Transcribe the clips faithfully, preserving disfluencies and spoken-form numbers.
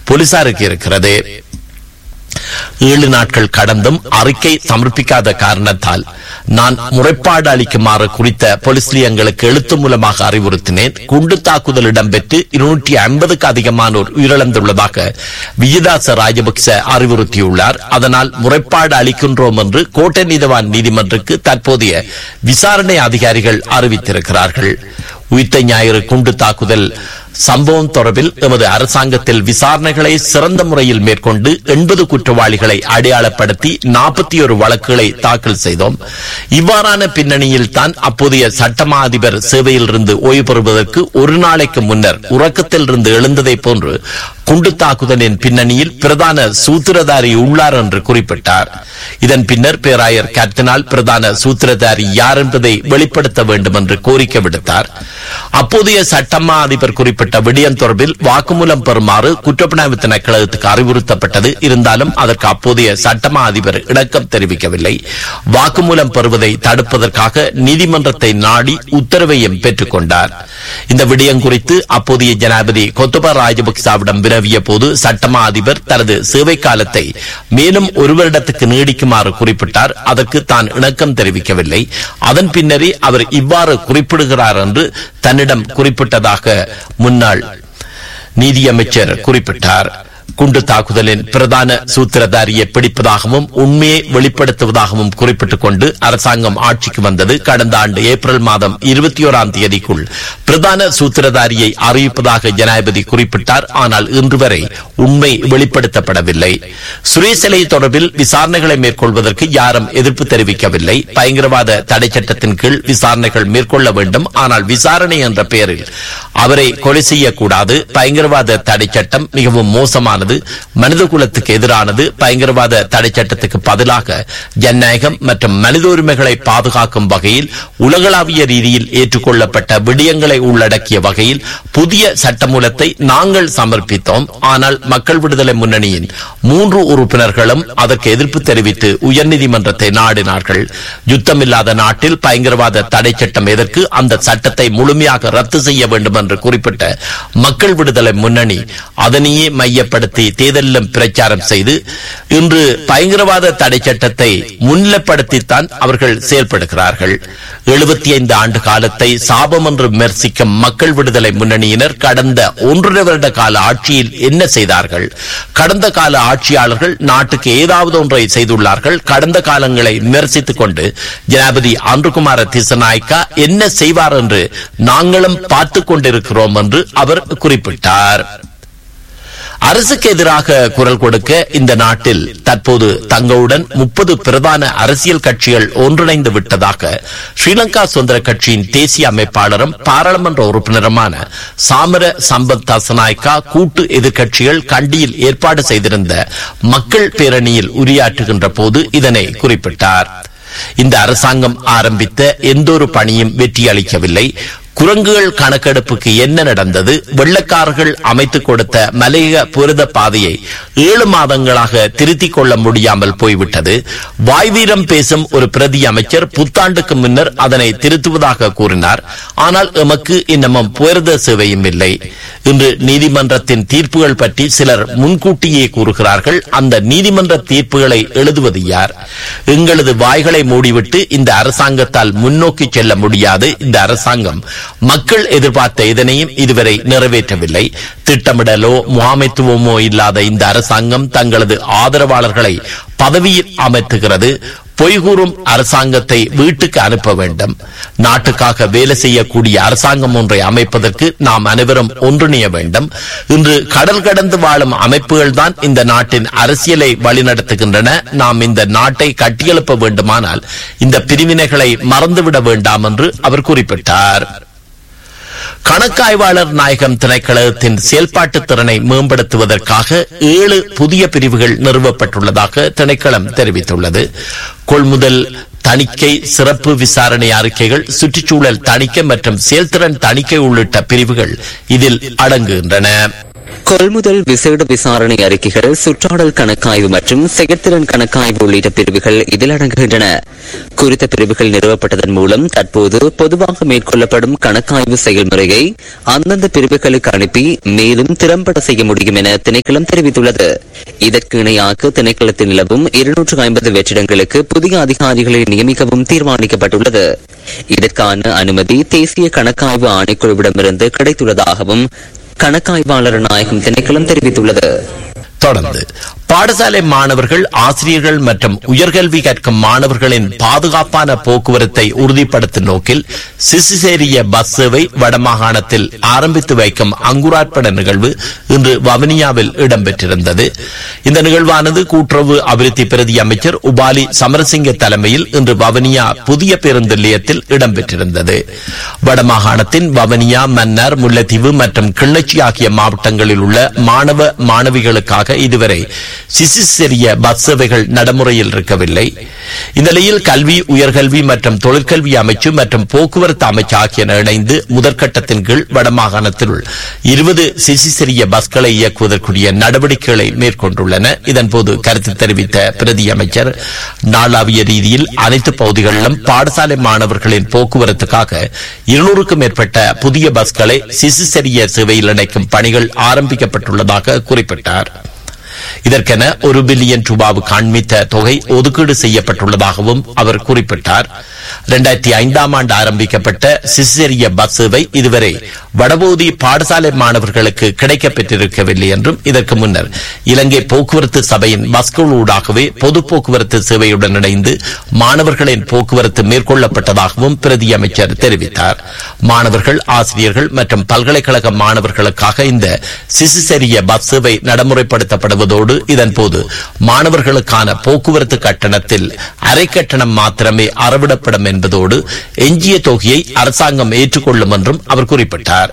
போலீசாருக்கு இருக்கிறது. ஏழு நாட்கள் கடந்தும் அறிக்கை சமர்ப்பிக்காத காரணத்தால் நான் முறைப்பாடு அளிக்குமாறு குறித்த போலீஸ் நிலையங்களுக்கு எழுத்து மூலமாக அறிவுறுத்தினேன். குண்டு தாக்குதல் இடம்பெற்று இருநூற்றி ஐம்பதுக்கு அதிகமானோர் உயிரிழந்துள்ளதாக விஜயதாச ராஜபக்ச அறிவுறுத்தியுள்ளார். அதனால் முறைப்பாடு அளிக்கின்றோம் என்று கோட்டை நீதவான் நீதிமன்றக்கு தற்போதைய விசாரணை அதிகாரிகள் அறிவித்திருக்கிறார்கள். உயிர்த்த ஞாயிறு குண்டு தாக்குதல் சம்பவம் தொடர்பில் எமது அரசாங்கத்தில் விசாரணைகளை சிறந்த முறையில் மேற்கொண்டு எண்பது குற்றவாளிகளை அடையாளப்படுத்தி நாற்பத்தி ஒரு வழக்குகளை தாக்கல் செய்தோம். இவ்வாறான பின்னணியில் தான் அப்போதைய சட்டமா அதிபர் சேவையில் இருந்து ஓய்வு பெறுவதற்கு ஒரு நாளைக்கு முன்னர் உறக்கத்தில் இருந்து எழுந்ததை போன்று குண்டு தாக்குதலின் பின்னணியில் பிரதான சூத்திரதாரி உள்ளார் என்று குறிப்பிட்டார். இதன் பின்னர் பேராயர் கர்தினால் பிரதான சூத்திரதாரி யார் என்பதை வெளிப்படுத்த வேண்டும் என்று கோரிக்கை விடுத்தார். அப்போதைய சட்டமா அதிபர் குறிப்பிட்ட விடயம் தொடர்பில் வாக்குமூலம் பெறுமாறு குற்றப்புலனாய்வு திணைக்களத்துக்கு அறிவுறுத்தப்பட்டது. இருந்தாலும் அதற்கு அப்போதைய சட்டமா அதிபர் இணக்கம் தெரிவிக்கவில்லை. வாக்குமூலம் பெறுவதை தடுப்பதற்காக நீதிமன்றத்தை நாடி உத்தரவையும் பெற்றுக் கொண்டார். இந்த விடயம் குறித்து அப்போதைய ஜனாதிபதி கோத்தபய ராஜபக்சவிடம் வினவிய போது சட்டமா அதிபர் தனது சேவை காலத்தை மேலும் ஒரு வருடத்துக்கு நீடிக்குமாறு குறிப்பிட்டார். அதற்கு தான் இணக்கம் தெரிவிக்கவில்லை. அதன் பின்னரே அவர் இவ்வாறு குறிப்பிடுகிறார் என்று தன்னிடம் குறிப்பிட்டதாக முன்னாள் நீதியமைச்சர் குறிப்பிட்டார். குண்டு தாக்குதலின் பிரதான சூத்திரதாரியை பிடிப்பதாகவும் உண்மையை வெளிப்படுத்துவதாகவும் குறிப்பிட்டுக் கொண்டு அரசாங்கம் ஆட்சிக்கு வந்தது. கடந்த ஆண்டு ஏப்ரல் மாதம் இருபத்தி ஓராம் தேதிக்குள் பிரதான சூத்திரதாரியை அறிவிப்பதாக ஜனாதிபதி குறிப்பிட்டார். ஆனால் இன்று வரை உண்மை வெளிப்படுத்தப்படவில்லை. சுரேசலை தொடர்பில் விசாரணைகளை மேற்கொள்வதற்கு யாரும் எதிர்ப்பு தெரிவிக்கவில்லை. பயங்கரவாத தடை சட்டத்தின் கீழ் விசாரணைகள் மேற்கொள்ள வேண்டும். ஆனால் விசாரணை என்ற பெயரில் அவரை கொலை செய்யக்கூடாது. பயங்கரவாத தடை சட்டம் மிகவும் மோசமானது, மனித குலத்துக்கு எதிரானது. பயங்கரவாத தடை சட்டத்துக்கு பதிலாக ஜனநாயகம் மற்றும் மனித உரிமைகளை பாதுகாக்கும் வகையில் உலகளாவிய ரீதியில் ஏற்றுக்கொள்ளப்பட்ட விடயங்களை உள்ளடக்கிய வகையில் புதிய சட்டமூலத்தை நாங்கள் சமர்ப்பித்தோம். ஆனால் மக்கள் விடுதலை முன்னணியின் மூன்று உறுப்பினர்களும் அதற்கு எதிர்ப்பு தெரிவித்து உயர்நீதிமன்றத்தை நாடினார்கள். யுத்தமில்லாத நாட்டில் பயங்கரவாத தடை சட்டம் எதற்கு? அந்த சட்டத்தை முழுமையாக ரத்து செய்ய வேண்டும் என்று குறிப்பிட்ட மக்கள் விடுதலை முன்னணி அதனையே மையப்படுத்தி தேர்தலிலும் பிரச்சாரம் செய்து இன்று பயங்கரவாத தடை சட்டத்தை முன்னிலைப்படுத்தித்தான் அவர்கள் செயல்படுகிறார்கள். எழுபத்தி ஐந்து ஆண்டு காலத்தை சாபம் என்று விமர்சிக்கும் மக்கள் விடுதலை முன்னணியினர் கடந்த ஒன்றரை வருட கால ஆட்சியில் என்ன செய்தார்கள்? கடந்த கால ஆட்சியாளர்கள் நாட்டுக்கு ஏதாவது ஒன்றை செய்துள்ளார்கள். கடந்த காலங்களை விமர்சித்துக் கொண்டு ஜனாதிபதி அன்ருகுமார திசநாயக்கா என்ன செய்வார் என்று நாங்களும் பார்த்துக் கொண்டிருக்கிறோம் என்று அவர் குறிப்பிட்டார். அரசுக்கு எதிராக குரல் கொடுக்க இந்த நாட்டில் தற்போது தங்களுடன் முப்பது பிரதான அரசியல் கட்சிகள் ஒன்றிணைந்து விட்டதாக ஸ்ரீலங்கா சுதந்திர கட்சியின் தேசிய அமைப்பாளரும் பாராளுமன்ற உறுப்பினருமான சாமர சம்பத் தசநாயக்கா கூட்டு எதிர்கட்சிகள் கண்டியில் ஏற்பாடு செய்திருந்த மக்கள் பேரணியில் உரையாற்றுகின்ற போது இதனை குறிப்பிட்டார். இந்த அரசாங்கம் ஆரம்பித்த எந்த ஒரு பணியும் வெற்றி அளிக்கவில்லை. குரங்குகள் கணக்கெடுப்புக்கு என்ன நடந்தது? வெள்ளக்காரர்கள் அமைத்துக் கொடுத்த மலையக புரத பாதையை ஏழு மாதங்களாக திருத்திக் கொள்ள முடியாமல் போய்விட்டது. வாய்வீரம் பேசும் ஒரு பிரதி அமைச்சர் புத்தாண்டுக்கு முன்னர் அதனை திருத்துவதாக கூறினார். ஆனால் எமக்கு இன்னமும் புரத சேவையும் இல்லை. இன்று நீதிமன்றத்தின் தீர்ப்புகள் பற்றி சிலர் முன்கூட்டியே கூறுகிறார்கள். அந்த நீதிமன்ற தீர்ப்புகளை எழுதுவது யார்? எங்களது வாய்களை மூடிவிட்டு இந்த அரசாங்கத்தால் முன்னோக்கி செல்ல முடியாது. இந்த அரசாங்கம் மக்கள் எதிர்பார்த்த இதனையும் இதுவரை நிறைவேற்றவில்லை. திட்டமிடலோ முகாமைத்துவமோ இல்லாத இந்த அரசாங்கம் தங்களது ஆதரவாளர்களை பதவியில் அமர்த்துகிறது. பொய்கூறும் அரசாங்கத்தை வீட்டுக்கு அனுப்ப வேண்டும். நாட்டுக்காக வேலை செய்யக்கூடிய அரசாங்கம் ஒன்றை அமைப்பதற்கு நாம் அனைவரும் ஒன்றிணைய வேண்டும். இன்று கடல் கடந்து வாழும் அமைப்புகள் தான் இந்த நாட்டின் அரசியலை வழிநடத்துகின்றன. நாம் இந்த நாட்டை கட்டியெழுப்ப வேண்டுமானால் இந்த பிரிவினைகளை மறந்துவிட வேண்டாம் என்று அவர் குறிப்பிட்டார். கணக்காய்வாளர் நாயகம் திணைக்களத்தின் செயல்பாட்டு திறனை மேம்படுத்துவதற்காக ஏழு புதிய பிரிவுகள் நிறுவப்பட்டுள்ளதாக திணைக்களம் தெரிவித்துள்ளது. கொள்முதல் தணிக்கை, சிறப்பு விசாரணை அறிக்கைகள், சுற்றுச்சூழல் தணிக்கை மற்றும் செயல்திறன் தணிக்கை உள்ளிட்ட பிரிவுகள் இதில் அடங்குகின்றன. கொள்முதல் விசேட விசாரணை அறிக்கைகள், சுற்றாடல் கணக்காய்வு மற்றும் செயற்திறன் கணக்காய்வு உள்ளிட்ட பிரிவுகள் இதில் அடங்குகின்றன. குறித்த பிரிவுகள் நிறுவப்பட்டதன் மூலம் தற்போது பொதுவாக மேற்கொள்ளப்படும் கணக்காய்வு செயல்முறையை அந்தந்த பிரிவுகளுக்கு அனுப்பி மேலும் திறம்பட செய்ய முடியும் என திணைக்களம் தெரிவித்துள்ளது. இதற்கு இணையாக திணைக்களத்தில் நிலவும் இருநூற்று ஐம்பது வெற்றிடங்களுக்கு புதிய அதிகாரிகளை நியமிக்கவும் தீர்மானிக்கப்பட்டுள்ளது. இதற்கான அனுமதி தேசிய கணக்காய்வு ஆணைக்குழுவிடமிருந்து கிடைத்துள்ளதாகவும் கணக்காய்வாளர் நாயகம் திணைக்களம் தெரிவித்துள்ளது. தொடர்ந்து பாடசாலை மாணவர்கள், ஆசிரியர்கள் மற்றும் உயர்கல்வி கற்கும் மாணவர்களின் பாதுகாப்பான போக்குவரத்தை உறுதிப்படுத்தும் நோக்கில் சிசிசேரிய பஸ் சேவை வடமாகாணத்தில் ஆரம்பித்து வைக்கும் அங்குரார்ப்பண நிகழ்வு இன்று வவுனியாவில் இடம்பெற்றிருந்தது. இந்த நிகழ்வானது கூட்டுறவு அபிவிருத்தி பிரதி அமைச்சர் உபாலி சமரசிங்க தலைமையில் இன்று வவுனியா புதிய பேருந்து நிலையத்தில் இடம்பெற்றிருந்தது. வடமாகாணத்தின் வவுனியா, மன்னார், முல்லைத்தீவு மற்றும் கிள்ளச்சி ஆகிய மாவட்டங்களில் உள்ள மாணவ மாணவிகளுக்காக இதுவரை சிசிசெரிய பஸ் சேவைகள் நடைமுறையில் இருக்கவில்லை. இந்த நிலையில் கல்வி, உயர்கல்வி மற்றும் தொழிற்கல்வி அமைச்சு மற்றும் போக்குவரத்து அமைச்சு ஆகியன இணைந்து முதற்கட்டத்தின் கீழ் வடமாகாணத்தில் இருபது சிசிசெரிய பஸ்களை இயக்குவதற்குரிய நடவடிக்கைகளை மேற்கொண்டுள்ளன. இதன்போது கருத்து தெரிவித்த பிரதி அமைச்சர், நாளாவிய ரீதியில் அனைத்து பகுதிகளிலும் பாடசாலை மாணவர்களின் போக்குவரத்துக்காக இருநூறுக்கும் மேற்பட்ட புதிய பஸ்களை சிசிசெரிய சேவையில் இணைக்கும் பணிகள் ஆரம்பிக்கப்பட்டுள்ளதாக குறிப்பிட்டார். இதற்கென ஒரு பில்லியன் ரூபாவுக்கு அண்மித்த தொகை ஒதுக்கீடு செய்யப்பட்டுள்ளதாகவும் அவர் குறிப்பிட்டார். இரண்டாயிரத்தி ஐந்தாம் ஆண்டு ஆரம்பிக்கப்பட்ட சிசிசெரிய பஸ் சேவை இதுவரை வடபகுதி பாடசாலை மாணவர்களுக்கு கிடைக்கப் பெற்றிருக்கவில்லை என்றும், இதற்கு முன்னர் இலங்கை போக்குவரத்து சபையின் பஸ்களூடாகவே பொது போக்குவரத்து சேவையுடன் இணைந்து மாணவர்களின் போக்குவரத்து மேற்கொள்ளப்பட்டதாகவும் பிரதி அமைச்சர் தெரிவித்தார். மாணவர்கள், ஆசிரியர்கள் மற்றும் பல்கலைக்கழக மாணவர்களுக்காக இந்த சிசிசெரிய பஸ் சேவை நடைமுறைப்படுத்தப்படுவதோடு இதன்போது மாணவர்களுக்கான போக்குவரத்து கட்டணத்தில் அரை கட்டணம் மாத்திரமே அறவிடப்படும் என்பதோடு எஞ்சிய தொகையை அரசாங்கம் ஏற்றுக்கொள்ளும் என்றும் அவர் குறிப்பிட்டார்.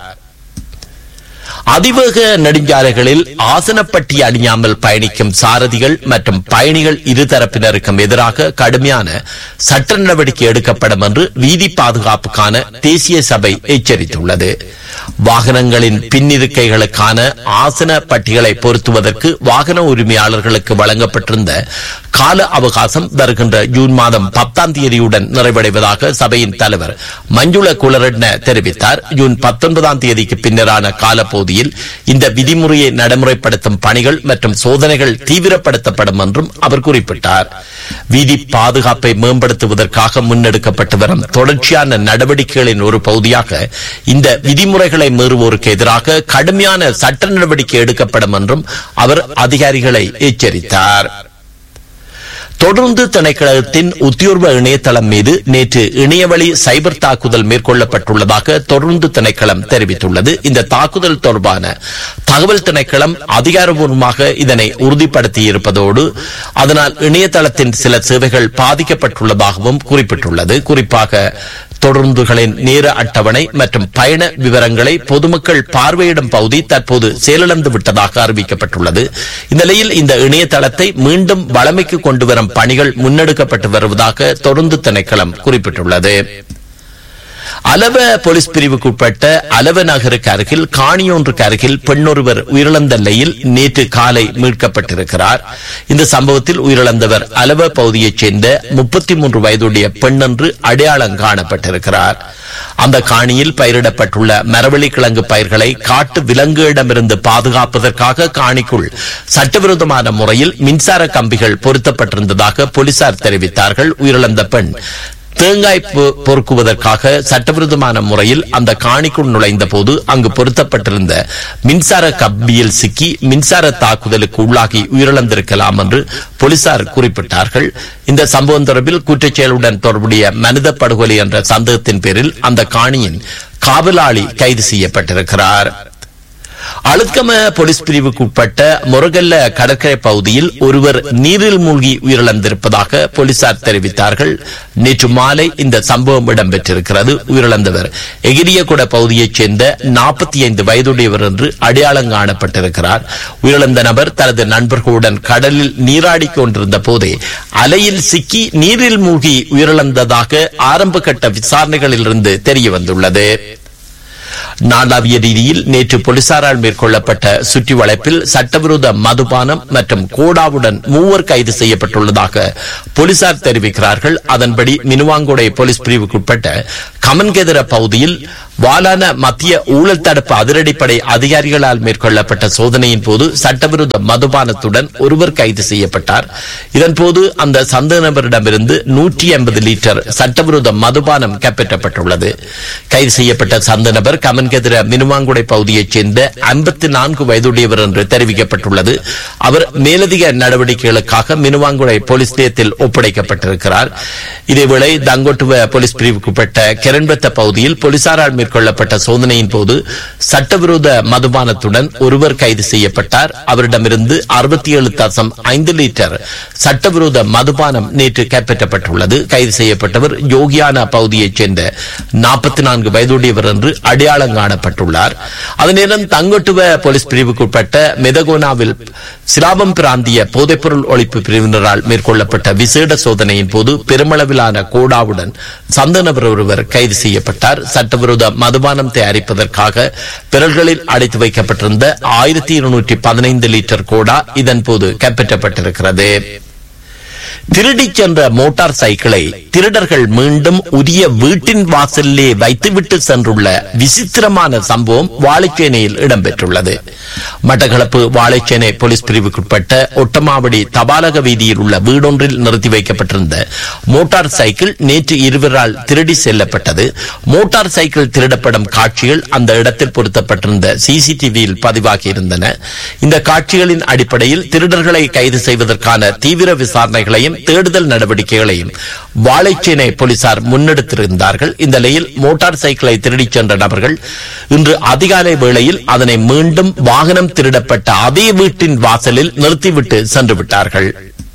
அதிவேக நெடுஞ்சாலைகளில் ஆசனப்பட்டி அணியாமல் பயணிக்கும் சாரதிகள் மற்றும் பயணிகள் இருதரப்பினருக்கும் எதிராக கடுமையான சட்ட நடவடிக்கை எடுக்கப்படும் என்று வீதி பாதுகாப்புக்கான தேசிய சபை எச்சரித்துள்ளது. வாகனங்களின் பின்னிருக்கைகளுக்கான ஆசன பட்டிகளை பொருத்துவதற்கு வாகன உரிமையாளர்களுக்கு வழங்கப்பட்டிருந்த கால அவகாசம் வருகின்ற ஜூன் மாதம் பத்தாம் தேதியுடன் நிறைவடைவதாக சபையின் தலைவர் மஞ்சுள குலரட்ன தெரிவித்தார். ஜூன் பத்தொன்பதாம் தேதிக்கு பின்னரான காலப்பகுதியில் இந்த விதிமுறையை நடைமுறைப்படுத்தும் பணிகள் மற்றும் சோதனைகள் தீவிரப்படுத்தப்படும் என்றும் அவர் குறிப்பிட்டார். வீதி பாதுகாப்பை மேம்படுத்துவதற்காக முன்னெடுக்கப்பட்டு வரும் தொடர்ச்சியான நடவடிக்கைகளின் ஒரு பகுதியாக இந்த விதிமுறைகளை மீறுவோருக்கு எதிராக கடுமையான சட்ட நடவடிக்கை எடுக்கப்படும் என்றும் அவர் அதிகாரிகளை எச்சரித்தார். தொடர்ந்து திணைக்களத்தின் உத்தியோர்வ இணையதளம் மீது நேற்று இணையவழி சைபர் தாக்குதல் மேற்கொள்ளப்பட்டுள்ளதாக தொடர்ந்து திணைக்களம் தெரிவித்துள்ளது. இந்த தாக்குதல் தொடர்பான தகவல் திணைக்களம் அதிகாரப்பூர்வமாக இதனை உறுதிப்படுத்தியிருப்பதோடு அதனால் இணையதளத்தின் சில சேவைகள் பாதிக்கப்பட்டுள்ளதாகவும் குறிப்பிட்டுள்ளது. குறிப்பாக தொடர்ந்துகளின் நேர அட்டவணை மற்றும் பயண விவரங்களை பொதுமக்கள் பார்வையிடும் பகுதி தற்போது செயலிழந்து விட்டதாக அறிவிக்கப்பட்டுள்ளது. இந்த நிலையில் இந்த இணையதளத்தை மீண்டும் வளமைக்கு கொண்டு வரும் பணிகள் முன்னெடுக்கப்பட்டு வருவதாக தொடர்ந்து திணைக்களம் குறிப்பிட்டுள்ளது. அலவ போலீஸ் பிரிவுக்குட்பட்ட அலவ நகருக்கு அருகில் காணியொன்றுக்கு அருகில் பெண்ணொருவர் உயிரிழந்த நிலையில் நேற்று காலை மீட்கப்பட்டிருக்கிறார். இந்த சம்பவத்தில் உயிரிழந்தவர் அலவ பகுதியைச் சேர்ந்த முப்பத்தி மூன்று வயதுடைய பெண் என்று அடையாளம் காணப்பட்டிருக்கிறார். அந்த காணியில் பயிரிடப்பட்டுள்ள மரவள்ளி கிழங்கு பயிர்களை காட்டு விலங்குகளிடமிருந்து பாதுகாப்பதற்காக காணிக்குள் சட்டவிரோதமான முறையில் மின்சார கம்பிகள் பொருத்தப்பட்டிருந்ததாக போலீசார் தெரிவித்தார்கள். உயிரிழந்த பெண் தேங்காய் பொறுக்குவதற்காக சட்டவிரோதமான முறையில் அந்த காணிக்குள் நுழைந்த போது அங்கு பொருத்தப்பட்டிருந்த மின்சார கம்பியில் சிக்கி மின்சார தாக்குதலுக்கு உள்ளாகி உயிரிழந்திருக்கலாம் என்று போலீசார் குறிப்பிட்டார்கள். இந்த சம்பவம் தொடர்பில் குற்றச்செயலுடன் தொடர்புடைய மனித படுகொலை என்ற சந்தேகத்தின் பேரில் அந்த காணியின் காவலாளி கைது செய்யப்பட்டிருக்கிறார். அழுத்கம போலீஸ் பிரிவுக்கு உட்பட்ட முருகல்ல கடற்கரை பகுதியில் ஒருவர் நீரில் மூழ்கி உயிரிழந்திருப்பதாக போலீசார் தெரிவித்தார்கள். நேற்று மாலை இந்த சம்பவம் இடம்பெற்றிருக்கிறது. உயிரிழந்தவர் எகிரியகுட பகுதியைச் சேர்ந்த நாற்பத்தி ஐந்து வயதுடையவர் என்று அடையாளம் காணப்பட்டிருக்கிறார். உயிரிழந்த நபர் தனது நண்பர்களுடன் கடலில் நீராடி கொண்டிருந்த போதே அலையில் சிக்கி நீரில் மூழ்கி உயிரிழந்ததாக ஆரம்ப கட்ட விசாரணைகளில் இருந்து தெரிய வந்துள்ளது. நாடாவிய ரீதியில் நேற்று போலீசாரால் மேற்கொள்ளப்பட்ட சுற்றி வளைப்பில் சட்டவிரோத மதுபானம் மற்றும் கோடாவுடன் மூவர் கைது செய்யப்பட்டுள்ளதாக போலீசார் தெரிவிக்கிறார்கள். அதன்படி மினுவாங்குடை போலீஸ் பிரிவுக்குட்பட்ட கமன்கெதர பகுதியில் வாலான மத்திய ஊழல் தடுப்பு அதிரடிப்படை அதிகாரிகளால் மேற்கொள்ளப்பட்ட சோதனையின் போது சட்டவிரோத மதுபானத்துடன் ஒருவர் கைது செய்யப்பட்டார். இதன்போது அந்த சந்தேக நபரிடமிருந்து நூற்றி ஐம்பது லிட்டர் சட்டவிரோத மதுபானம் கைப்பற்றப்பட்டுள்ளது. கைது செய்யப்பட்ட சந்தேக நபர் கமன்கெதர மினுவாங்குடை பகுதியைச் சேர்ந்த ஐம்பத்தி நான்கு வயதுடையவர் என்று தெரிவிக்கப்பட்டுள்ளது. அவர் மேலதிக நடவடிக்கைகளுக்காக மினுவாங்குடை போலீஸ் நிலையத்தில் ஒப்படைக்கப்பட்டிருக்கிறார். இதேவேளை தங்கோட்டுவ போலீஸ் பிரிவுக்குட்பட்ட கெரன்பத்த பகுதியில் போலீசாரால் மேற்கொள்ளப்பட்ட சோதனையின் போது சட்டவிரோத மதுபானத்துடன் ஒருவர் கைது செய்யப்பட்டார். அவரிடமிருந்து அறுபத்தி ஏழு தசம் ஐந்து லிட்டர் சட்டவிரோத மதுபானம் நேற்று கைப்பற்றப்பட்டுள்ளது. கைது செய்யப்பட்டவர் யோகியானா பகுதியைச் சேர்ந்த நாற்பத்தி நான்கு வயதுடையவர் என்று அடையாளம் காணப்பட்டுள்ளார். அதேநேரம் தங்கொட்டுவ போலீஸ் பிரிவுக்குட்பட்ட மெதகோனாவில் சிலாபம் பிராந்திய போதைப்பொருள் ஒழிப்பு பிரிவினரால் மேற்கொள்ளப்பட்ட விசேட சோதனையின் போது பெருமளவிலான கோடாவுடன் சந்தேக நபர் ஒருவர் கைது செய்யப்பட்டார். சட்டவிரோத மதுபானம் தயாரிப்பதற்காக பிறல்களில் அடைத்து வைக்கப்பட்டிருந்த ஆயிரத்தி இருநூற்றி பதினைந்து லிட்டர் கோடா இதன்போது கைப்பற்றப்பட்டிருக்கிறது. திருடிச் சென்ற மோட்டார் சைக்கிளை திருடர்கள் மீண்டும் உரிய வீட்டின் வாசலிலே வைத்துவிட்டு சென்றுள்ள விசித்திரமான சம்பவம் வாழைச்சேனையில் இடம்பெற்றுள்ளது. மட்டக்களப்பு வாழைச்சேனை போலீஸ் பிரிவுக்குட்பட்ட ஒட்டமாவடி தபாலக வீதியில் உள்ள வீடொன்றில் நிறுத்தி வைக்கப்பட்டிருந்த மோட்டார் சைக்கிள் நேற்று இருவரால் திருடி செல்லப்பட்டது. மோட்டார் சைக்கிள் திருடப்படும் காட்சிகள் அந்த இடத்தில் பொருத்தப்பட்டிருந்த சிசிடிவியில் பதிவாகியிருந்தன. இந்த காட்சிகளின் அடிப்படையில் திருடர்களை கைது செய்வதற்கான தீவிர விசாரணைகளையும் தேடுதல் நடவடிக்கைகளையும் வாழைச்சேனை போலீசார் முன்னெடுத்திருந்தார்கள். இந்த நிலையில் மோட்டார் சைக்கிளை திருடிச் சென்ற நபர்கள் இன்று அதிகாலை வேளையில் அதனை மீண்டும் வாகனம் திருடப்பட்ட அதே வீட்டின் வாசலில் நிறுத்திவிட்டு சென்று விட்டார்கள்.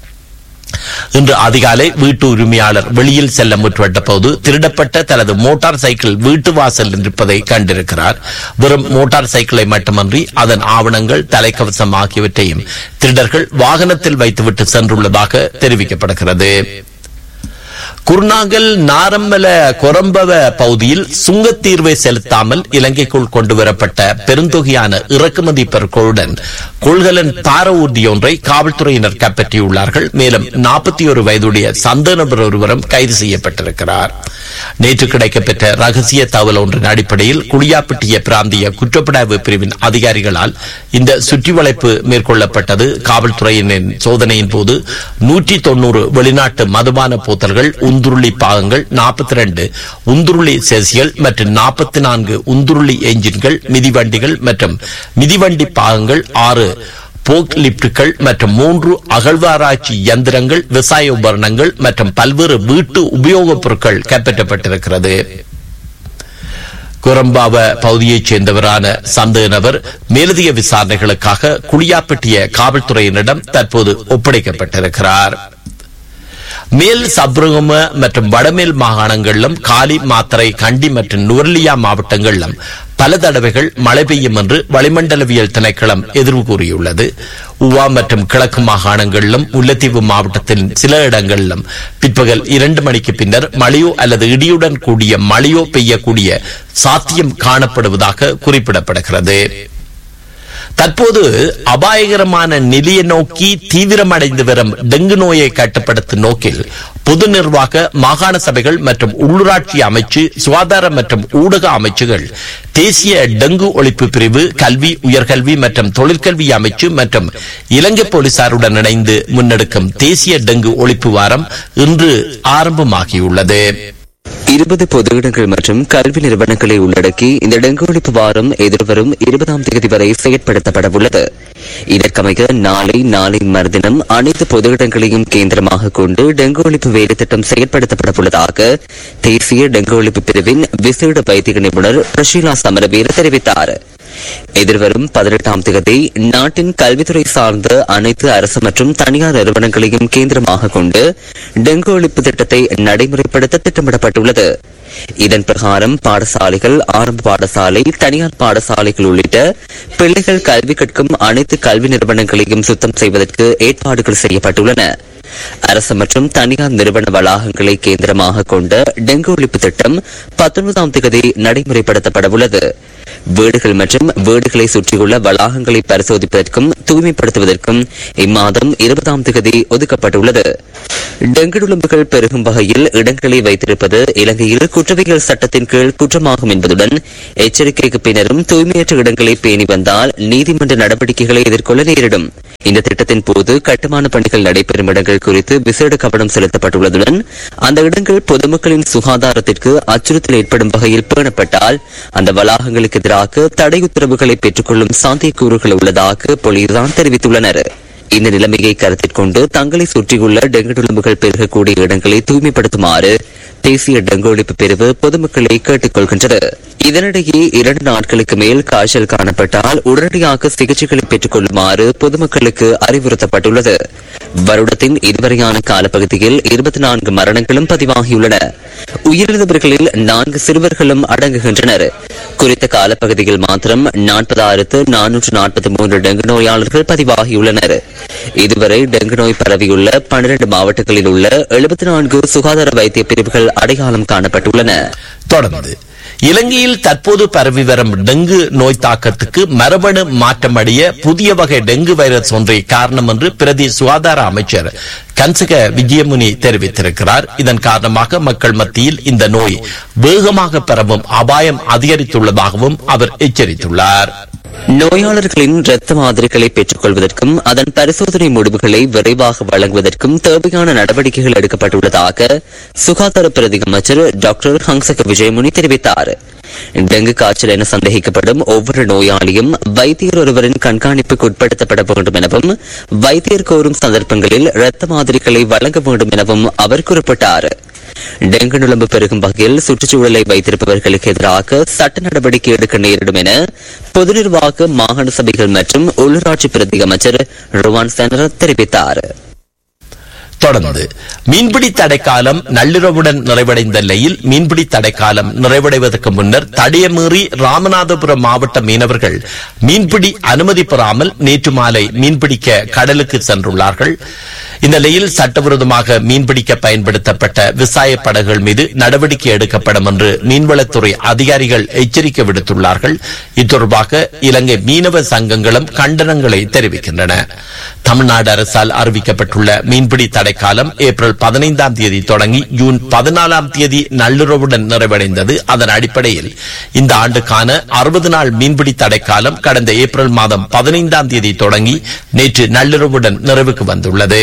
இன்று அதிகாலை வீட்டு உரிமையாளர் வெளியில் செல்ல முற்பட்ட போது திருடப்பட்ட தனது மோட்டார் சைக்கிள் வீட்டு வாசல் இருப்பதை கண்டிருக்கிறார். வெறும் மோட்டார் சைக்கிளை மட்டுமன்றி அதன் ஆவணங்கள், தலைக்கவசம் ஆகியவற்றையும் திருடர்கள் வாகனத்தில் வைத்துவிட்டு சென்றுள்ளதாக தெரிவிக்கப்படுகிறது. குருநாகல் நாரம்பல கொரம்பவ பகுதியில் சுங்கத்தீர்வை செலுத்தாமல் இலங்கைக்குள் கொண்டுவரப்பட்ட பெருந்தொகையான இறக்குமதி பொருட்களுடன் கொள்கலன் தார ஊர்தி ஒன்றை காவல்துறையினர் கைப்பற்றியுள்ளார்கள். மேலும் நாற்பத்தி ஒரு வயதுடைய சந்தேக நபர் ஒருவரும் கைது செய்யப்பட்டிருக்கிறார். நேற்று கிடைக்கப்பெற்ற ரகசிய தகவல் ஒன்றின் அடிப்படையில் குடியாப்பட்டிய பிராந்திய குற்றப்புலனாய்வு பிரிவின் அதிகாரிகளால் இந்த சுற்றி வளைப்பு மேற்கொள்ளப்பட்டது. காவல்துறையினரின் சோதனையின் போது நூற்றி தொன்னூறு வெளிநாட்டு மதுபான போத்தல்கள், உந்துருளி பாகங்கள், நாற்பத்தி இரண்டு உந்துருளி சேசிகள் மற்றும் நாற்பத்தி நான்கு உந்துருளி என்ஜின்கள், மிதிவண்டிகள் மற்றும் மிதிவண்டி பாகங்கள், ஆறு போக் லிப்டுகள் மற்றும் மூன்று அகழ்வாராய்ச்சி இயந்திரங்கள், விவசாய உபகரணங்கள் மற்றும் பல்வேறு வீட்டு உபயோகப் பொருட்கள் கைப்பற்றப்பட்டிருக்கிறது. குரம்பாவ பகுதியைச் சேர்ந்தவரான சந்தேக நபர் மேலதிக விசாரணைகளுக்காக குளியாப்பட்டிய காவல்துறையினரிடம் தற்போது ஒப்படைக்கப்பட்டிருக்கிறார். மேல் சப்ரகம மற்றும் வடமேல் மாகாணங்களிலும் காலி, மாத்தறை, கண்டி மற்றும் நுவர்லியா மாவட்டங்களிலும் பல தடவைகள் மழை பெய்யும் என்று வளிமண்டலவியல் திணைக்களம் எதிர்வு கூறியுள்ளது. உவா மற்றும் கிழக்கு மாகாணங்களிலும் முல்லைத்தீவு மாவட்டத்தின் சில இடங்களிலும் பிற்பகல் இரண்டு மணிக்கு பின்னர் மழையோ அல்லது இடியுடன் கூடிய மழையோ பெய்யக்கூடிய சாத்தியம் காணப்படுவதாக குறிப்பிடப்படுகிறது. தற்போது அபாயகரமான நிலையை நோக்கி தீவிரமடைந்து வரும் டெங்கு நோயை கட்டுப்படுத்தும் நோக்கில் பொது நிர்வாக, மாகாண சபைகள் மற்றும் உள்ளூராட்சி அமைச்சு, சுகாதார மற்றும் ஊடக அமைச்சுகள், தேசிய டெங்கு ஒழிப்பு பிரிவு, கல்வி, உயர்கல்வி மற்றும் தொழிற்கல்வி அமைச்சு மற்றும் இலங்கை போலீசாருடன் இணைந்து முன்னெடுக்கும் தேசிய டெங்கு ஒழிப்பு வாரம் இன்று ஆரம்பமாகியுள்ளது. இருபது பொது இடங்கள் மற்றும் கல்வி நிறுவனங்களை உள்ளடக்கி இந்த டெங்கு ஒழிப்பு வாரம் எதிர்வரும் இருபதாம் தேதி வரை செயற்படுத்தப்பட உள்ளது. இதற்கமைய நாளை நாளை மறுதினம் அனைத்து பொது இடங்களையும் கேந்திரமாக கொண்டு டெங்கு ஒழிப்பு வேலை திட்டம் செயற்படுத்தப்பட உள்ளதாக தேசிய டெங்கு ஒழிப்பு பிரிவின் விசேட வைத்திய நிபுணர் பிரஷீலா சமரவீர தெரிவித்தார். எதிர்வரும் பதினெட்டாம் தேதி நாட்டின் கல்வித்துறை சார்ந்த அனைத்து அரசு மற்றும் தனியார் நிறுவனங்களையும் கேந்திரமாக கொண்டு டெங்கு ஒழிப்பு திட்டத்தை நடைமுறைப்படுத்த திட்டமிடப்பட்டுள்ளது. இதன் பிரகாரம் பாடசாலைகள், ஆரம்ப பாடசாலை, தனியார் பாடசாலைகள் உள்ளிட்ட பிள்ளைகள் கல்வி கற்கும் அனைத்து கல்வி நிறுவனங்களையும் சுத்தம் செய்வதற்கு ஏற்பாடுகள் செய்யப்பட்டுள்ளன. அரசு மற்றும் தனியார் நிறுவன வளாகங்களை கேந்திரமாக கொண்ட டெங்கு ஒழிப்பு திட்டம் பத்தொன்பதாம் தேதி நடைமுறைப்படுத்தப்பட உள்ளது. வீடுகள் மற்றும் வீடுகளை சுற்றியுள்ள வளாகங்களை பரிசோதிப்பதற்கும் தூய்மைப்படுத்துவதற்கும் இம்மாதம் இருபதாம் தேதி ஒதுக்கப்பட்டுள்ளது. டெங்கு நுளம்புகள் பெருகும் வகையில் இடங்களை வைத்திருப்பது இலங்கையில் குற்றவியல் சட்டத்தின் கீழ் குற்றமாகும் என்பதுடன் எச்சரிக்கைக்கு பின்னரும் தூய்மையற்ற இடங்களை பேணி வந்தால் நீதிமன்ற நடவடிக்கைகளை எதிர்கொள்ள நேரிடும். இந்த திட்டத்தின் போது கட்டுமான பணிகள் நடைபெறும் இடங்கள் குறித்து விசேட கவனம் செலுத்தப்பட்டுள்ளதுடன் அந்த இடங்கள் பொதுமக்களின் சுகாதாரத்திற்கு அச்சுறுத்தல் ஏற்படும் வகையில் பேணப்பட்டால் அந்த வளாகங்களுக்கு எதிராக தடை உத்தரவுகளை பெற்றுக் கொள்ளும் சாத்தியக்கூறுகள் உள்ளதாக போலீசார் தெரிவித்துள்ளனர். இந்த நிலைமையை கருத்தில் கொண்டு தங்களை சுற்றியுள்ள டெங்கு நுளம்புகள் பெருகக்கூடிய இடங்களை தூய்மைப்படுத்துமாறு தேசிய டெங்கு ஒழிப்பு பிரிவு பொதுமக்களை கேட்டுக் கொள்கின்றது. இதனிடையே இரண்டு நாட்களுக்கு மேல் காய்ச்சல் காணப்பட்டால் உடனடியாக சிகிச்சைகளை பெற்றுக் கொள்ளுமாறு பொதுமக்களுக்கு அறிவுறுத்தப்பட்டுள்ளது. வருடத்தின் இதுவரையான காலப்பகுதியில் இருபத்தி நான்கு மரணங்களும் பதிவாகியுள்ளன. உயிரிழந்தவர்களில் நான்கு சிறுவர்களும் அடங்குகின்றனர். குறித்த காலப்பகுதியில் மாத்திரம் நாற்பதாயிரத்து நானூற்று நாற்பத்தி மூன்று டெங்கு நோயாளர்கள் பதிவாகியுள்ளனர். இதுவரை டெங்கு நோய் பரவியுள்ள பன்னிரண்டு மாவட்டங்களில் உள்ள எழுபத்தி நான்கு சுகாதார வைத்திய பிரிவுகள் அடையாளம் காணப்பட்டுள்ளன. தொடர்ந்து இலங்கையில் தற்போது பரவி வரும் டெங்கு நோய் தாக்கத்துக்கு மரபணு மாற்றமடைய புதிய வகை டெங்கு வைரஸ் ஒன்றை காரணம் என்று பிரதி சுகாதார அமைச்சர் கன்சக விஜயமுனி தெரிவித்திருக்கிறார். இதன் காரணமாக மக்கள் மத்தியில் இந்த நோய் வேகமாக பரவும் அபாயம் அதிகரித்துள்ளதாகவும் அவர் எச்சரித்துள்ளார். நோயாளர்களின் இரத்த மாதிரிகளை பெற்றுக் கொள்வதற்கும் அதன் பரிசோதனை முடிவுகளை விரைவாக வழங்குவதற்கும் தேவையான நடவடிக்கைகள் எடுக்கப்பட்டுள்ளதாக சுகாதார பிரதி அமைச்சர் டாக்டர் ஹங்சக விஜயமுனி தெரிவித்தார். டெங்கு காய்ச்சல் என சந்தேகிக்கப்படும் ஒவ்வொரு நோயாளியும் வைத்தியர் ஒருவரின் கண்காணிப்புக்கு உட்படுத்தப்பட வேண்டும் எனவும் வைத்தியர் கோரும் சந்தர்ப்பங்களில் இரத்த மாதிரிகளை வழங்க வேண்டும் எனவும் அவர் குறிப்பிட்டார். டெங்கு நுளம்பு பெருகும் வகையில் சுற்றுச்சூழலை வைத்திருப்பவர்களுக்கு எதிராக சட்ட நடவடிக்கை எடுக்க நேரிடும் என பொது நிர்வாக மாகாண சபைகள் மற்றும் உள்ளூராட்சி பிரதி அமைச்சர் ருவான் சேனர் தெரிவித்தார். தொடர்ந்து மீன்பிடி தடைக்காலம் நள்ளிரவுடன் நிறைவடைந்த நிலையில் மீன்பிடி தடைக்காலம் நிறைவடைவதற்கு முன்னர் தடையமீறி ராமநாதபுரம் மாவட்ட மீனவர்கள் மீன்பிடி அனுமதி பெறாமல் நேற்று மாலை மீன்பிடிக்க கடலுக்கு சென்றுள்ளார்கள். இந்த நிலையில் சட்டவிரோதமாக மீன்பிடிக்க பயன்படுத்தப்பட்ட விவசாய படகுகள் மீது நடவடிக்கை எடுக்கப்படும் என்று மீன்வளத்துறை அதிகாரிகள் எச்சரிக்கை விடுத்துள்ளார்கள். இத்தொடர்பாக இலங்கை மீனவ சங்கங்களும் கண்டனங்களை தெரிவிக்கின்றன. தமிழ்நாடு அரசால் அறிவிக்கப்பட்டுள்ள மீன்பிடி தடைக்காலம் ஏப்ரல் பதினைந்தாம் தேதி தொடங்கி ஜூன் பதினாலாம் தேதி நள்ளிரவுடன் நிறைவடைந்தது. அதன் அடிப்படையில் இந்த ஆண்டுக்கான அறுபது நாள் மீன்பிடி தடைக்காலம் கடந்த ஏப்ரல் மாதம் பதினைந்தாம் தேதி தொடங்கி நேற்று நள்ளிரவுடன் நிறைவுக்கு வந்துள்ளது.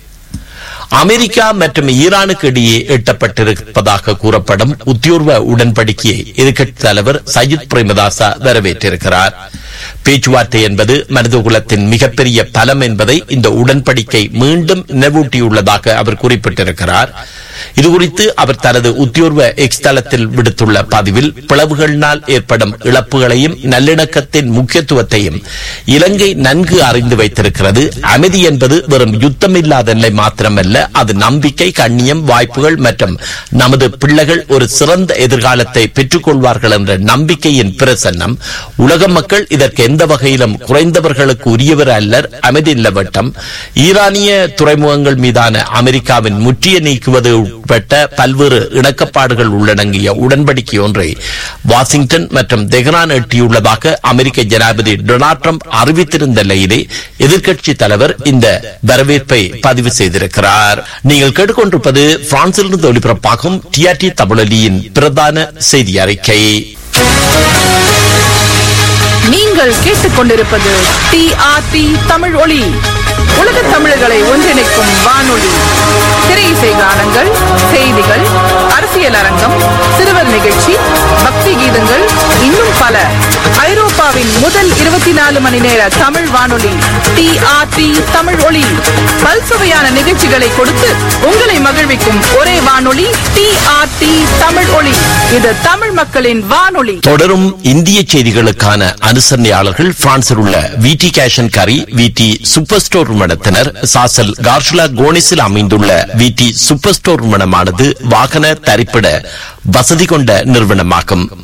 அமெரிக்கா மற்றும் ஈரானுக்கு இடையே எட்டப்பட்டிருப்பதாக கூறப்படும் உத்தியோர்வ உடன்படிக்கையை எதிர்க்கட்சித் தலைவர் சஜித் பிரேமதாசா வரவேற்றிருக்கிறார். பேச்சுவார்த்தை என்பது மனிதகுலத்தின் மிகப்பெரிய பலம் என்பதை இந்த உடன்படிக்கை மீண்டும் நினைவூட்டியுள்ளதாக அவர் குறிப்பிட்டிருக்கிறார். இதுகுறித்து அவர் தனது உத்தியோர்வ எக்ஸ் தளத்தில் விடுத்துள்ள பதிவில் பிளவுகளினால் ஏற்படும் இழப்புகளையும் நல்லிணக்கத்தின் முக்கியத்துவத்தையும் இலங்கை நன்கு அறிந்து வைத்திருக்கிறது. அமைதி என்பது வெறும் யுத்தமில்லாத நிலை மாத்திரமல்ல, அது நம்பிக்கை, கண்ணியம், வாய்ப்புகள் மற்றும் நமது பிள்ளைகள் ஒரு சிறந்த எதிர்காலத்தை பெற்றுக் கொள்வார்கள் என்ற நம்பிக்கையின் பிரசன்னம். உலக மக்கள் இதற்கு எந்த வகையிலும் குறைந்தவர்களுக்கு உரியவர் அல்லர். அமைதி நிலவட்டம் ஈரானிய துறைமுகங்கள் மீதான அமெரிக்காவின் முற்றிய நீக்குவது உட்பட்ட பல்வேறு இணக்கப்பாடுகள் உள்ளடங்கிய உடன்படிக்கை ஒன்றை வாஷிங்டன் மற்றும் தெஹ்ரான் எட்டியுள்ளதாக அமெரிக்க ஜனாதிபதி டொனால்ட் ட்ரம்ப் அறிவித்திருந்த நிலையிலே எதிர்க்கட்சி தலைவர் இந்த வரவேற்பை பதிவு செய்திருக்கிறார். நீங்கள் கேட்டுக்கொண்டிருப்பது பிரான்சிலிருந்து ஒளிபரப்பாகும் டிஆர்டி தமிழொலியின் பிரதான செய்தி அறிக்கை. நீங்கள் கேட்டுக்கொண்டிருப்பது டிஆர்டி தமிழ் ஒலி, உலக தமிழர்களை ஒன்றிணைக்கும் வானொலி. திரை இசை கானங்கள், செய்திகள், அரசியல் அரங்கம், சிறுவர் நிகழ்ச்சி, பக்தி கீதங்கள், இன்னும் பல. ஐரோப்பாவின் முதல் இருபத்தி நாலு மணி நேர தமிழ் வானொலி டிஆர்டி தமிழ் ஒலி. பல்சுவையான நிகழ்ச்சிகளை கொடுத்து உங்களை மகிழ்விக்கும் ஒரே வானொலி டிஆர்டி தமிழ் ஒலி. இது தமிழ் மக்களின் வானொலி. தொடரும் இந்திய செய்திகளுக்கான அனுசரணையாளர்கள் பிரான்சில் உள்ள விடி கேஷன் கரி, விடி சூப்பர் ஸ்டோர் நிறுவனத்தினர். சாசல் கார்ஷுலா கோனிஸில் அமைந்துள்ள விடி சூப்பர் ஸ்டோர் நிறுவனமானது வாகன தரிப்பிட வசதி கொண்ட நிறுவனமாகும்.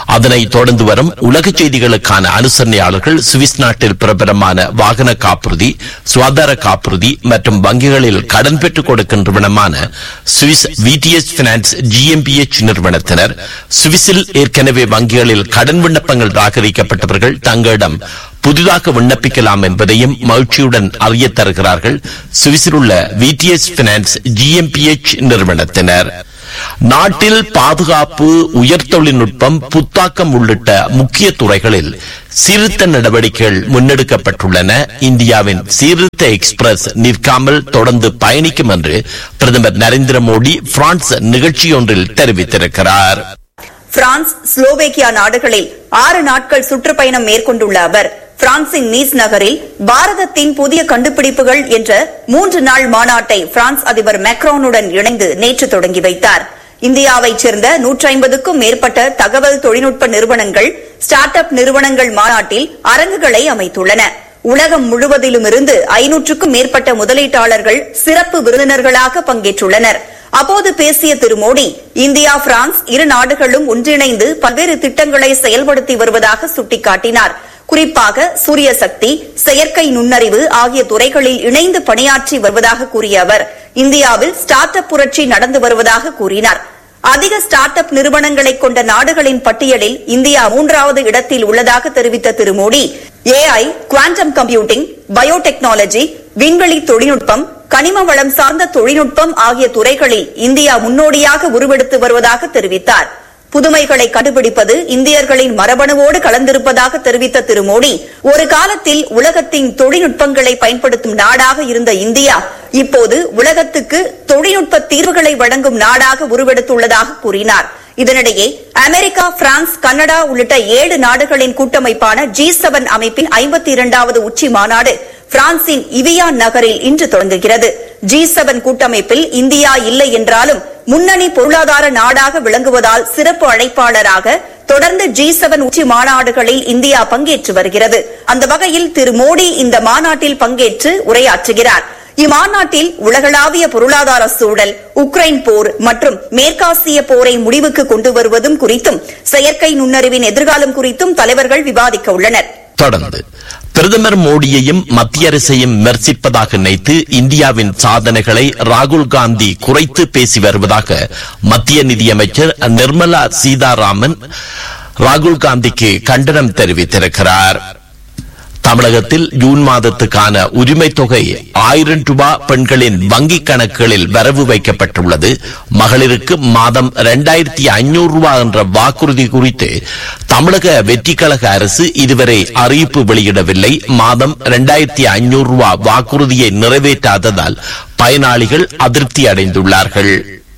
அதனைத் தொடர்ந்து வரும் உலக செய்திகளுக்கான அனுசரணையாளர்கள் சுவிஸ் நாட்டில் பிரபலமான வாகன காப்புறுதி, சுகாதார காப்புறுதி மற்றும் வங்கிகளில் கடன் பெற்றுக் கொடுக்கும் நிறுவனமான சுவிஸ் விடிஎஸ் பினான்ஸ் ஜிஎம்பிஎச் நிறுவனத்தினர். சுவிஸில் ஏற்கனவே வங்கிகளில் கடன் விண்ணப்பங்கள் ராகரிக்கப்பட்டவர்கள் தங்களிடம் புதிதாக விண்ணப்பிக்கலாம் என்பதையும் மகிழ்ச்சியுடன் அறிய தருகிறார்கள் சுவிஸில் உள்ள விடிஎஸ் பினான்ஸ் ஜிஎம்பிஎச் நிறுவனத்தினர். நாட்டில் பாதுகாப்பு, உயர் தொழில்நுட்பம், புத்தாக்கம் உள்ளிட்ட முக்கிய துறைகளில் சீர்திருத்த நடவடிக்கைகள் முன்னெடுக்கப்பட்டுள்ளன. இந்தியாவின் சீர்திருத்த எக்ஸ்பிரஸ் நிற்காமல் தொடர்ந்து பயணிக்கும் என்று பிரதமர் நரேந்திர மோடி பிரான்ஸ் நிகழ்ச்சியொன்றில் தெரிவித்திருக்கிறார். பிரான்ஸ், ஸ்லோவேக்கியா நாடுகளில் ஆறு நாட்கள் சுற்றுப்பயணம் மேற்கொண்டுள்ள அவர் பிரான்சின் நீஸ் நகரில் பாரதத்தின் புதிய கண்டுபிடிப்புகள் என்ற மூன்று நாள் மாநாட்டை பிரான்ஸ் அதிபர் மேக்ரானுடன் இணைந்து நேற்று தொடங்கி வைத்தார். இந்தியாவைச் சேர்ந்த நூற்றி ஐம்பதுக்கும் மேற்பட்ட தகவல் தொழில்நுட்ப நிறுவனங்கள், ஸ்டார்ட் அப் நிறுவனங்கள் மாநாட்டில் அரங்குகளை அமைத்துள்ளன. உலகம் முழுவதிலுமிருந்து ஐநூற்றுக்கும் மேற்பட்ட முதலீட்டாளர்கள் சிறப்பு விருந்தினர்களாக பங்கேற்றுள்ளனர். அப்போது பேசிய திரு மோடி, இந்தியா, பிரான்ஸ் இரு நாடுகளும் ஒன்றிணைந்து பல்வேறு திட்டங்களை செயல்படுத்தி வருவதாக சுட்டிக்காட்டினார். குறிப்பாக சூரிய சக்தி, செயற்கை நுண்ணறிவு ஆகிய துறைகளில் இணைந்து பணியாற்றி வருவதாக கூறிய அவர், இந்தியாவில் ஸ்டார்ட் அப் புரட்சி நடந்து வருவதாக கூறினார். அதிக ஸ்டார்ட் அப் நிறுவனங்களை கொண்ட நாடுகளின் பட்டியலில் இந்தியா மூன்றாவது இடத்தில் உள்ளதாக தெரிவித்த திரு Modi, AI, quantum computing, biotechnology, விண்வெளி தொழில்நுட்பம், கனிம வளம் சார்ந்த தொழில்நுட்பம் ஆகிய துறைகளில் இந்தியா முன்னோடியாக உருவெடுத்து வருவதாக தெரிவித்தார். புதுமைகளை கண்டுபிடிப்பது இந்தியர்களின் மரபணுவோடு கலந்திருப்பதாக தெரிவித்த திரு மோடி, ஒரு காலத்தில் உலகத்தின் தொழில்நுட்பங்களை பயன்படுத்தும் நாடாக இருந்த இந்தியா இப்போது உலகத்துக்கு தொழில்நுட்ப தீர்வுகளை வழங்கும் நாடாக உருவெடுத்துள்ளதாக கூறினார். இதனிடையே அமெரிக்கா, பிரான்ஸ், கனடா உள்ளிட்ட ஏழு நாடுகளின் கூட்டமைப்பான ஜி செவன் அமைப்பின் ஐம்பத்தி இரண்டாவது உச்சி மாநாடு பிரான்சின் இவியான் நகரில் இன்று தொடங்குகிறது. ஜி செவன் கூட்டமைப்பில் இந்தியா இல்லை என்றாலும் முன்னணி பொருளாதார நாடாக விளங்குவதால் சிறப்பு அழைப்பாளராக தொடர்ந்து ஜி செவன் உச்சி மாநாடுகளில் இந்தியா பங்கேற்று வருகிறது. அந்த வகையில் திரு மோடி இந்த மாநாட்டில் பங்கேற்று உரையாற்றுகிறார். இம்மாநாட்டில் உலகளாவிய பொருளாதார சூழல், உக்ரைன் போர் மற்றும் மேற்காசிய போரை முடிவுக்கு கொண்டு வருவதும் குறித்தும் செயற்கை நுண்ணறிவின் எதிர்காலம் குறித்தும் தலைவர்கள் விவாதிக்க உள்ளனர். தொடர்ந்து பிரதமர் மோடியையும் மத்திய அரசையும் விமர்சிப்பதாக நினைத்து இந்தியாவின் சாதனைகளை ராகுல் காந்தி குறைத்து பேசி வருவதாக மத்திய நிதியமைச்சர் நிர்மலா சீதாராமன் ராகுல் காந்திக்கு கண்டனம் தெரிவித்திருக்கிறார். தமிழகத்தில் ஜூன் மாதத்துக்கான உரிமை தொகை ஆயிரம் ரூபாய் பெண்களின் வங்கிக் கணக்குகளில் வரவு வைக்கப்பட்டுள்ளது. மகளிருக்கு மாதம் இரண்டாயிரத்தி ஐநூறு ரூபாய் என்ற வாக்குறுதி குறித்து தமிழக வெற்றி கழக அரசு இதுவரை அறிவிப்பு வெளியிடவில்லை. மாதம் இரண்டாயிரத்தி ஐநூறு ரூபாய் வாக்குறுதியை நிறைவேற்றாததால் பயனாளிகள் அதிருப்தி அடைந்துள்ளார்கள்.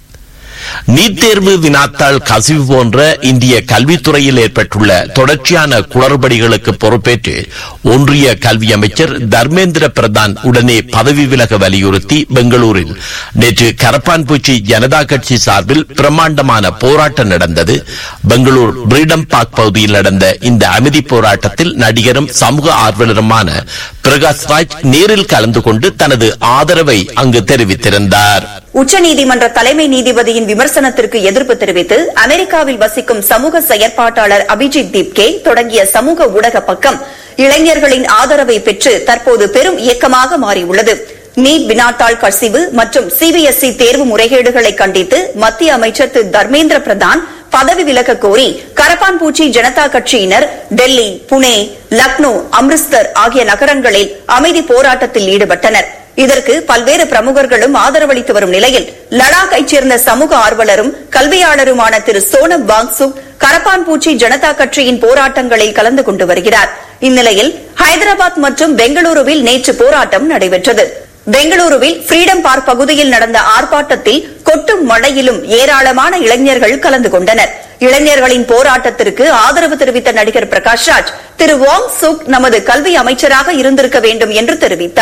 நீட் தேர்வு வினாத்தாள் கசிவு போன்ற இந்திய கல்வித்துறையில் ஏற்பட்டுள்ள தொடர்ச்சியான குளறுபடிகளுக்கு பொறுப்பேற்று ஒன்றிய கல்வி அமைச்சர் தர்மேந்திர பிரதான் உடனே பதவி விலக வலியுறுத்தி பெங்களூரில் நேற்று கரப்பான்பூச்சி ஜனதா கட்சி சார்பில் பிரம்மாண்டமான போராட்டம் நடந்தது. பெங்களூர் பிரீடம் பார்க் பகுதியில் நடந்த இந்த அமைதி போராட்டத்தில் நடிகரும் சமூக ஆர்வலருமான பிரகாஷ் ராஜ் நேரில் கலந்து கொண்டு தனது ஆதரவை அங்கு தெரிவித்திருந்தார். உச்சநீதிமன்ற தலைமை நீதிபதியின் விமர்சனத்திற்கு எதிர்ப்பு தெரிவித்து அமெரிக்காவில் வசிக்கும் சமூக செயற்பாட்டாளர் அபிஜித் தீப்கே தொடங்கிய சமூக ஊடக பக்கம் இளைஞர்களின் ஆதரவை பெற்று தற்போது பெரும் இயக்கமாக மாறியுள்ளது. நீட் வினாத்தாள் கசிவு மற்றும் சிபிஎஸ்இ தேர்வு முறைகேடுகளை கண்டித்து மத்திய அமைச்சர் திரு தர்மேந்திர பிரதான் பதவி விலக கோரி கரப்பான்பூச்சி ஜனதா கட்சியினர் டெல்லி, புனே, லக்னோ, அம்ரிஸ்தர் ஆகிய நகரங்களில் அமைதி போராட்டத்தில் ஈடுபட்டனர். இதற்கு பல்வேறு பிரமுகர்களும் ஆதரவளித்து வரும் நிலையில் லடாக்கைச் சேர்ந்த சமூக ஆர்வலரும் கல்வியாளருமான திரு சோனம் வாங்சுக் கரப்பான்பூச்சி ஜனதா கட்சியின் போராட்டங்களில் கலந்து கொண்டு வருகிறார். இந்நிலையில் ஹைதராபாத் மற்றும் பெங்களூருவில் நேற்று போராட்டம் நடைபெற்றது. பெங்களூருவில் ஃப்ரீடம் பார்க் பகுதியில் நடந்த ஆர்ப்பாட்டத்தில் கொட்டும் மழையிலும் ஏராளமான இளைஞர்கள் கலந்து கொண்டனர். இளைஞர்களின் போராட்டத்திற்கு ஆதரவு தெரிவித்த நடிகர் பிரகாஷ் ராஜ் திரு வாங் சுக் நமது கல்வி அமைச்சராக இருந்திருக்க வேண்டும் என்று தெரிவித்தார்.